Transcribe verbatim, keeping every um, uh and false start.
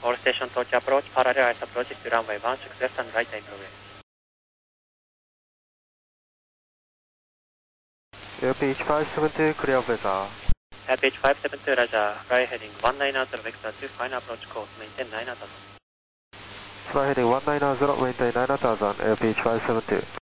All station Tokyo approach, parallel ice approach to runway one, six left and right takeaway. L P H five seven two, clear vector. L P H five seven two, Roger. Fly heading one nine zero vector two, final approach course, maintain nine thousand. Fly heading one nine zero, maintain nine thousand, L P H five seven two.